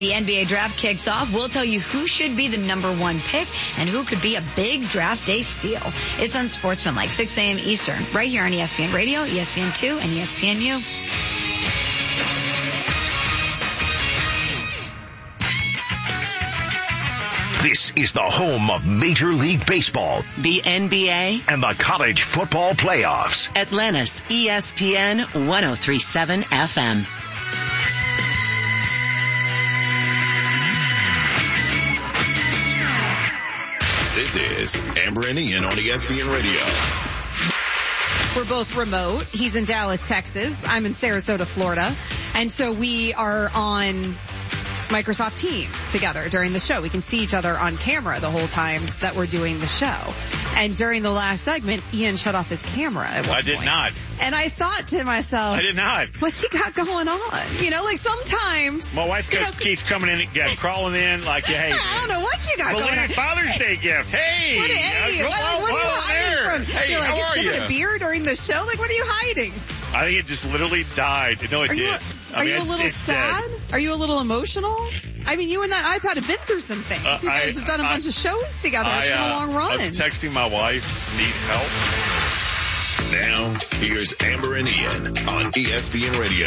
The NBA draft kicks off. We'll tell you who should be the number one pick and who could be a big draft day steal. It's on Sportsman like 6 a.m. Eastern, right here on ESPN Radio, ESPN2, and ESPNU. This is the home of Major League Baseball, the NBA, and the college football playoffs. Atlantis, ESPN 103.7 FM. This is Amber and Ian on ESPN Radio. We're both remote. He's in Dallas, Texas. I'm in Sarasota, Florida. And so we are on Microsoft Teams together during the show. We can see each other on camera the whole time that we're doing the show. And during the last segment, Ian shut off his camera at one I did point. not. And I thought to myself, I did not. What's he got going on? You know, like sometimes. My wife keeps coming in, crawling in like, hey. I don't know what you got going on. Father's Day gift. Hey. What are you hiding from? Hey, You're like, how are sipping you? a beer during the show? Like, what are you hiding? I think it just literally died. No, it did. Are you a little sad? Dead. Are you a little emotional? I mean, you and that iPad have been through some things. You guys have done a bunch of shows together. It's been a long run. I'm texting my wife, need help. Now, here's Amber and Ian on ESPN Radio.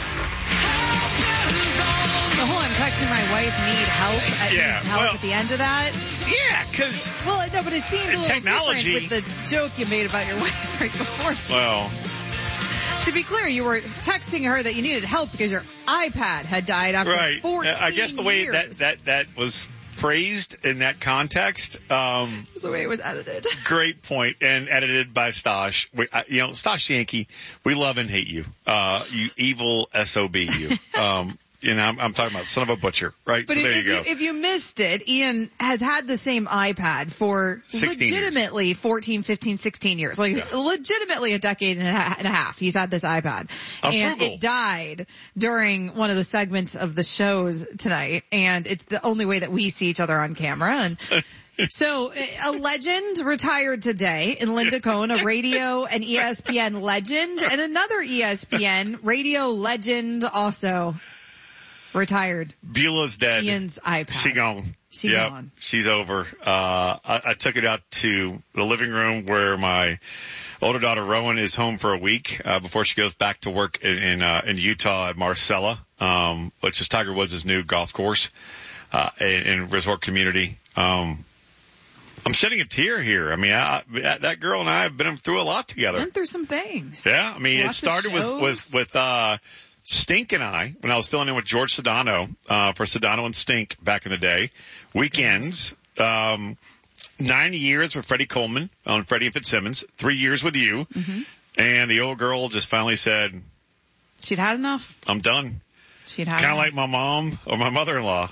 The whole I'm texting my wife, need help, at the end of that. Yeah, because... Well, no, but it seemed a little technology different with the joke you made about your wife right before. Well... To be clear, you were texting her that you needed help because your iPad had died after 14 years. I guess the way that was phrased in that context. That's the way it was edited. Great point, and edited by Stosh. Stosh Yankee, we love and hate you. You evil SOB, you. I'm talking about son of a butcher, right? But so there you go. If you missed it, Ian has had the same iPad for legitimately years. 14, 15, 16 years. Legitimately a decade and a half. He's had this iPad. It died during one of the segments of the shows tonight. And it's the only way that we see each other on camera. And so a legend retired today in Linda Cohn, a radio and ESPN legend, and another ESPN radio legend also retired. Beulah's dead. Ian's iPad. She gone. She's over. I took it out to the living room where my older daughter Rowan is home for a week, before she goes back to work in Utah at Marcella, which is Tiger Woods' new golf course, in resort community. I'm shedding a tear here. I mean, that girl and I have been through a lot together. Been through some things. Yeah. I mean, it started with Stink and I, when I was filling in with George Sedano, for Sedano and Stink back in the day, weekends, 9 years with Freddie Coleman on Freddie and Fitzsimmons, 3 years with you. Mm-hmm. And the old girl just finally said, she'd had enough. I'm done. She'd had kind of like my mom or my mother-in-law.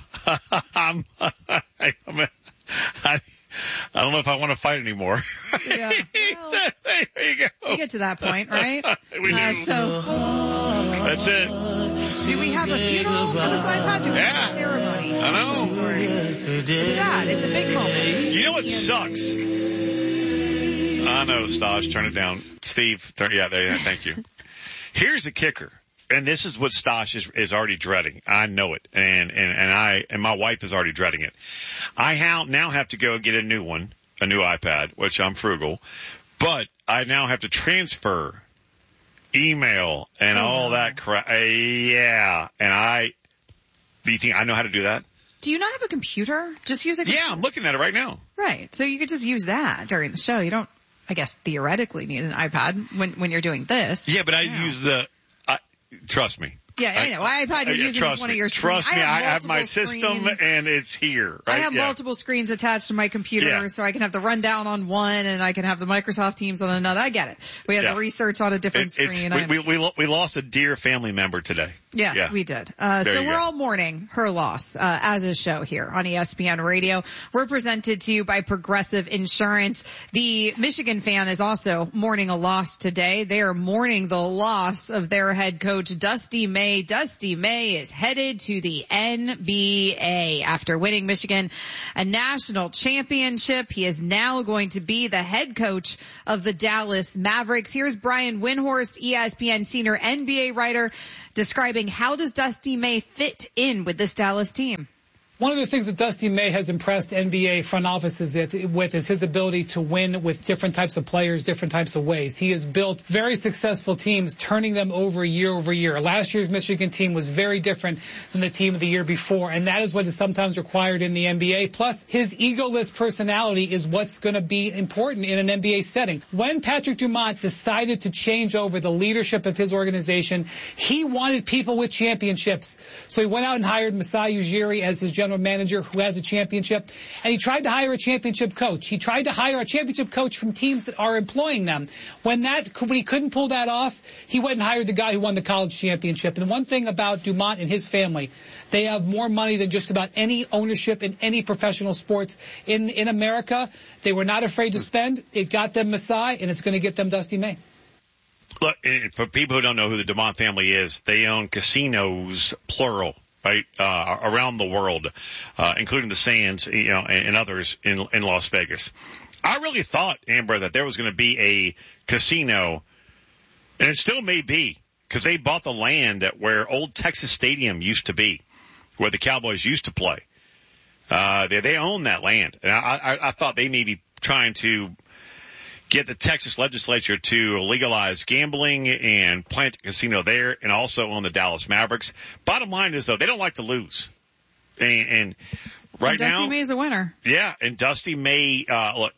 I don't know if I want to fight anymore. Yeah. Well, there you go. We get to that point, right? We do. That's it. Do we have a funeral for this iPad? Do we have a ceremony? I know. It's sad. It's a big moment. You know what sucks? I know, Stosh. Turn it down. Steve, thank you. Here's the kicker. And this is what Stosh is already dreading. I know it. And my wife is already dreading it. I now have to go get a new iPad, which I'm frugal, but I now have to transfer email and all that crap. Yeah. And do you think I know how to do that? Do you not have a computer? Just use a computer. Yeah, I'm looking at it right now. Right. So you could just use that during the show. You don't, I guess, theoretically need an iPad when you're doing this. Yeah, but I use trust me. Yeah, I know. iPad you're using is one of your screens. Trust me, I have my system and it's here. Right? I have multiple screens attached to my computer, so I can have the rundown on one and I can have the Microsoft Teams on another. I get it. We have the research on a different screen. We lost a dear family member today. Yes, we did. So we're all mourning her loss, as a show here on ESPN Radio. We're presented to you by Progressive Insurance. The Michigan fan is also mourning a loss today. They are mourning the loss of their head coach, Dusty May. Dusty May is headed to the NBA after winning Michigan a national championship. He is now going to be the head coach of the Dallas Mavericks. Here's Brian Windhorst, ESPN senior NBA writer. describing how does Dusty May fit in with this Dallas team. One of the things that Dusty May has impressed NBA front offices with is his ability to win with different types of players, different types of ways. He has built very successful teams, turning them over year. Last year's Michigan team was very different than the team of the year before, and that is what is sometimes required in the NBA. Plus, his egoless personality is what's going to be important in an NBA setting. When Patrick Dumont decided to change over the leadership of his organization, he wanted people with championships. So he went out and hired Masai Ujiri as his general manager who has a championship, and he tried to hire a championship coach. He tried to hire a championship coach from teams that are employing them. When he couldn't pull that off, he went and hired the guy who won the college championship. And one thing about Dumont and his family, they have more money than just about any ownership in any professional sports in America. They were not afraid to spend. It got them Masai, and it's going to get them Dusty May. Look, for people who don't know who the Dumont family is, they own casinos, plural, right, around the world, including the Sands, and others in Las Vegas. I really thought, Amber, that there was going to be a casino, and it still may be, because they bought the land where old Texas Stadium used to be, where the Cowboys used to play. They own that land, and I thought they may be trying to get the Texas legislature to legalize gambling and plant a casino there, and also on the Dallas Mavericks. Bottom line is, though, they don't like to lose. And right now, Dusty May is a winner. Yeah, and Dusty May, look,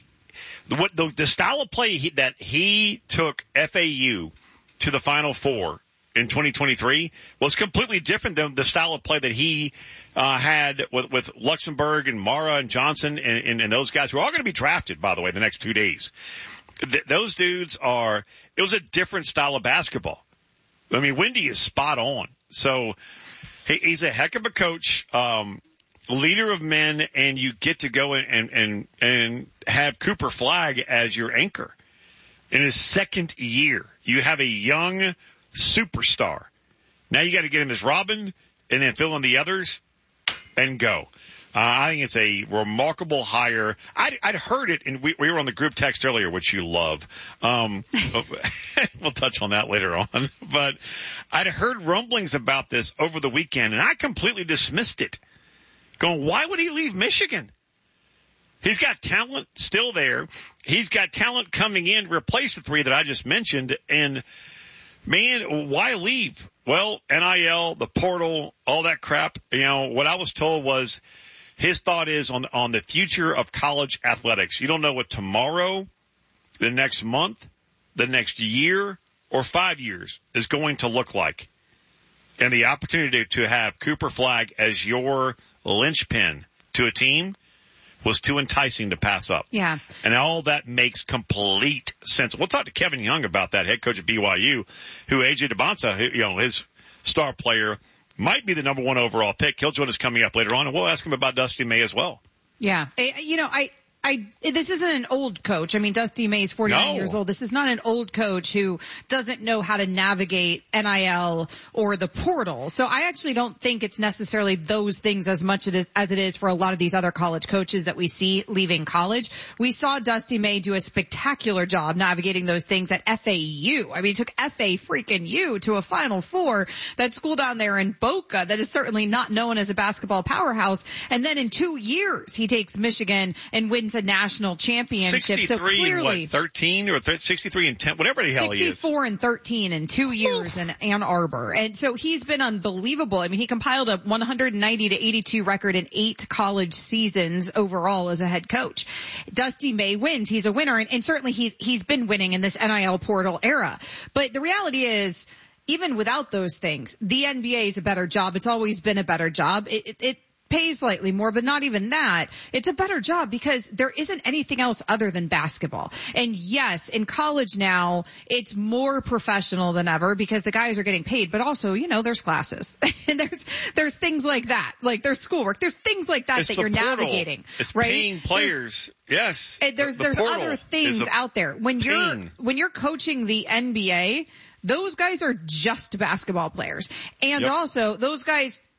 the style of play that he took FAU to the Final Four in 2023 was completely different than the style of play that he had with Luxembourg and Mara and Johnson and those guys who are all going to be drafted, by the way, the next 2 days. Those dudes it was a different style of basketball. I mean, Wendy is spot on. So he's a heck of a coach, leader of men, and you get to go and have Cooper Flagg as your anchor. In his second year, you have a young superstar. Now you got to get him as Robin and then fill in the others and go. I think it's a remarkable hire. I'd heard it, and we were on the group text earlier, which you love. We'll touch on that later on. But I'd heard rumblings about this over the weekend, and I completely dismissed it. Going, why would he leave Michigan? He's got talent still there. He's got talent coming in to replace the three that I just mentioned. And, man, why leave? Well, NIL, the portal, all that crap. What I was told was his thought is on the future of college athletics. You don't know what tomorrow, the next month, the next year, or 5 years is going to look like. And the opportunity to have Cooper Flagg as your linchpin to a team was too enticing to pass up. Yeah. And all that makes complete sense. We'll talk to Kevin Young about that, head coach at BYU, who AJ DeBonsa, his star player, might be the number one overall pick. He'll join us coming up later on, and we'll ask him about Dusty May as well. Yeah. This isn't an old coach. I mean, Dusty May is 49 years old. This is not an old coach who doesn't know how to navigate NIL or the portal. So I actually don't think it's necessarily those things as much as it is for a lot of these other college coaches that we see leaving college. We saw Dusty May do a spectacular job navigating those things at FAU. I mean, he took FA to a Final Four, that school down there in Boca that is certainly not known as a basketball powerhouse. And then in 2 years, he takes Michigan and wins a national championship. 63 so clearly, in 13 or 63 and 10, whatever the hell he is. 64 and 13 in 2 years in Ann Arbor. And so he's been unbelievable. I mean, he compiled a 190 to 82 record in 8 college seasons overall as a head coach. Dusty May wins. He's a winner. And certainly he's been winning in this NIL portal era. But the reality is, even without those things, the NBA is a better job. It's always been a better job. It pays slightly more, but not even that. It's a better job because there isn't anything else other than basketball. And yes, in college now, it's more professional than ever because the guys are getting paid, but also, there's classes and there's things like that. Like there's schoolwork. There's things like that you're navigating. It's right? paying players. Yes. And there's other things out there. When you're coaching the NBA, those guys are just basketball players. And also those guys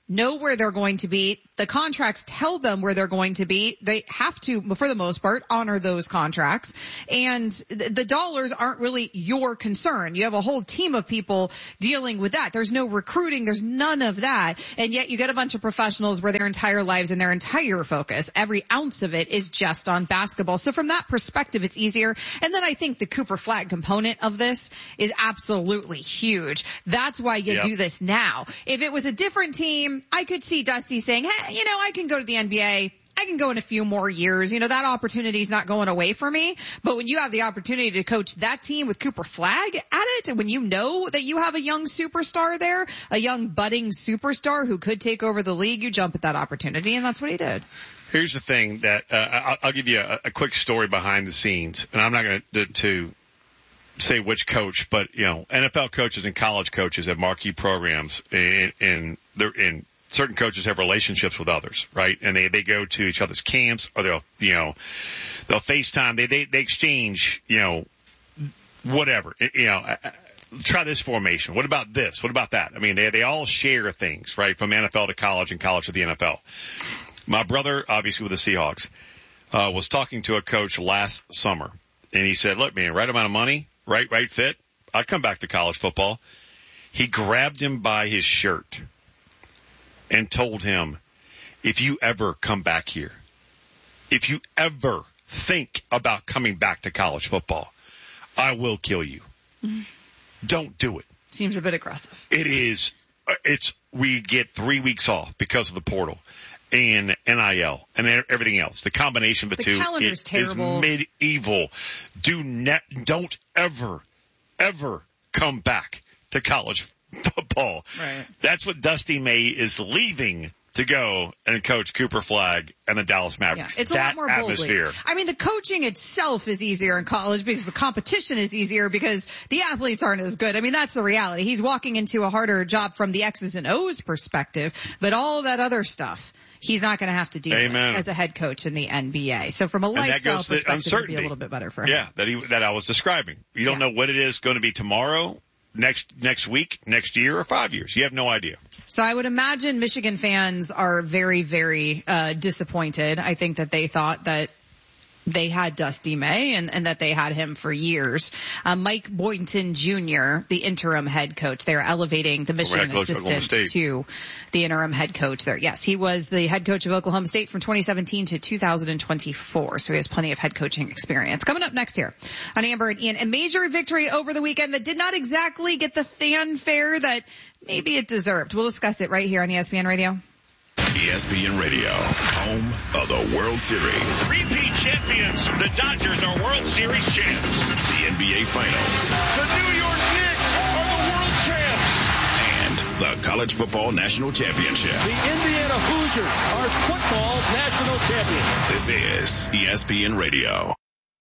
know where they're going to be. The contracts tell them where they're going to be. They have to, for the most part, honor those contracts. And the dollars aren't really your concern. You have a whole team of people dealing with that. There's no recruiting. There's none of that. And yet you get a bunch of professionals where their entire lives and their entire focus, every ounce of it, is just on basketball. So from that perspective, it's easier. And then I think the Cooper Flagg component of this is absolutely huge. That's why you do this now. If it was a different team, I could see Dusty saying, hey, I can go to the NBA. I can go in a few more years. That opportunity is not going away for me. But when you have the opportunity to coach that team with Cooper Flagg at it, and when you know that you have a young superstar there, a young budding superstar who could take over the league, you jump at that opportunity, and that's what he did. Here's the thing that I'll give you a quick story behind the scenes, and I'm not going to say which coach, but NFL coaches and college coaches have marquee programs, and certain coaches have relationships with others, right? And they go to each other's camps, or they'll FaceTime. They exchange, whatever. Try this formation. What about this? What about that? I mean, they all share things, right? From NFL to college and college to the NFL. My brother, obviously with the Seahawks, was talking to a coach last summer, and he said, look, man, right amount of money, right fit, I'd come back to college football. He grabbed him by his shirt and told him, if you ever come back here, if you ever think about coming back to college football, I will kill you. Don't do it. Seems a bit aggressive. It is. We get 3 weeks off because of the portal and NIL and everything else. The combination of the two calendar's terrible. Is medieval. Don't ever come back to college football. Right. That's what Dusty May is leaving to go and coach Cooper Flagg and the Dallas Mavericks. Yeah, it's a lot more atmosphere. boldly. I mean, the coaching itself is easier in college because the competition is easier because the athletes aren't as good. I mean, that's the reality. He's walking into a harder job from the X's and O's perspective, but all that other stuff he's not going to have to deal with as a head coach in the NBA. So from a lifestyle perspective, it'd be a little bit better for him. Yeah, that I was describing. You don't know what it is going to be tomorrow, next week, next year, or 5 years. You have no idea. So I would imagine Michigan fans are very, very disappointed. I think that they thought that they had Dusty May and that they had him for years. Mike Boynton Jr., the interim head coach, they're elevating the Michigan assistant to the interim head coach there. Yes, he was the head coach of Oklahoma State from 2017 to 2024, so he has plenty of head coaching experience. Coming up next here on Amber and Ian, a major victory over the weekend that did not exactly get the fanfare that maybe it deserved. We'll discuss it right here on ESPN Radio. ESPN Radio, home of the World Series. Repeat champions, the Dodgers are World Series champs. The NBA Finals. The New York Knicks are the world champs. And the College Football National Championship. The Indiana Hoosiers are football national champions. This is ESPN Radio.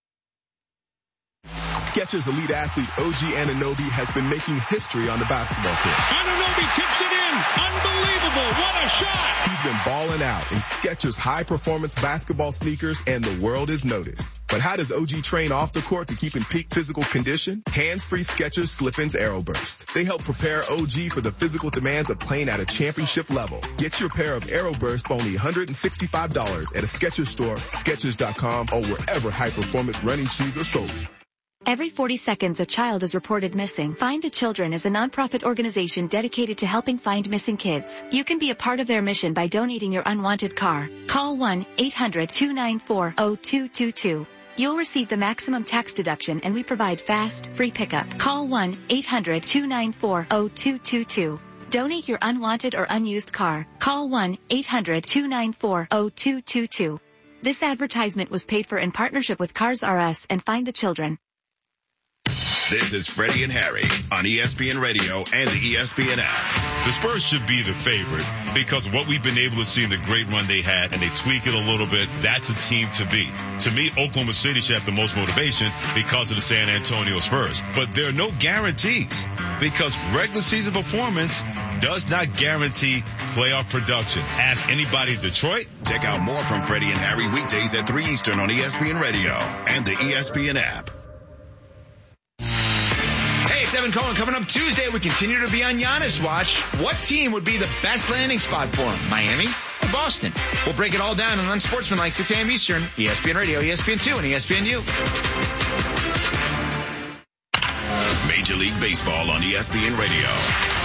Skechers elite athlete OG Anunoby has been making history on the basketball court. Anunoby tips it in. Unbelievable. What a shot. He's been balling out in Skechers high-performance basketball sneakers, and the world is noticed. But how does OG train off the court to keep in peak physical condition? Hands-free Skechers Slip-ins Aeroburst. They help prepare OG for the physical demands of playing at a championship level. Get your pair of Aeroburst for only $165 at a Skechers store, Skechers.com, or wherever high-performance running shoes are sold. Every 40 seconds, a child is reported missing. Find the Children is a nonprofit organization dedicated to helping find missing kids. You can be a part of their mission by donating your unwanted car. Call 1-800-294-0222. You'll receive the maximum tax deduction, and we provide fast, free pickup. Call 1-800-294-0222. Donate your unwanted or unused car. Call 1-800-294-0222. This advertisement was paid for in partnership with Cars R Us and Find the Children. This is Freddie and Harry on ESPN Radio and the ESPN app. The Spurs should be the favorite because of what we've been able to see in the great run they had, and they tweak it a little bit. That's a team to beat. To me, Oklahoma City should have the most motivation because of the San Antonio Spurs. But there are no guarantees because regular season performance does not guarantee playoff production. Ask anybody in Detroit. Check out more from Freddie and Harry weekdays at 3 Eastern on ESPN Radio and the ESPN app. it's Evan Cohen. Coming up Tuesday, we continue to be on Giannis watch. What team would be the best landing spot for him? Miami or Boston? We'll break it all down on Unsportsmanlike 6 a.m. Eastern, ESPN Radio, ESPN2, and ESPNU. Major League Baseball on ESPN Radio.